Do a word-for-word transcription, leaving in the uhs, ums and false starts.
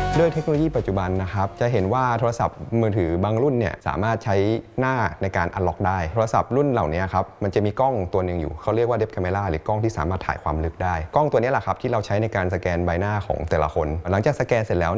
ด้วยเทคโนโลยีปัจจุบันนะครับจะเห็นว่าโทรศัพท์มือถือบางรุ่นเนี่ยสามารถใช้หน้าในการอันล็อกได้โทรศัพท์รุ่นเหล่านี้ครับมันจะมีกล้องตัวหนึ่งอยู่เขาเรียกว่า Depth Camera หรือกล้องที่สามารถถ่ายความลึกได้กล้องตัวนี้แหละครับที่เราใช้ในการสแกนใบหน้าของแต่ละคนหลังจากสแกนเสร็จแล้ว